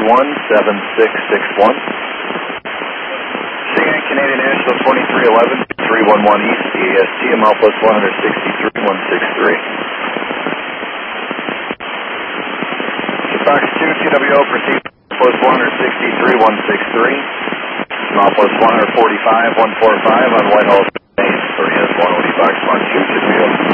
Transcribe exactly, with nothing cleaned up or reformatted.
one, seven six six one. Singing Canadian National twenty-three eleven, three one one East, D A S T, M L plus one sixty-three, one sixty-three. Fox two, T W O, proceed plus one sixty-three, one sixty-three. M L plus one forty-five, one forty-five on Whitehall, Main, three S one, Fox one two, T W O.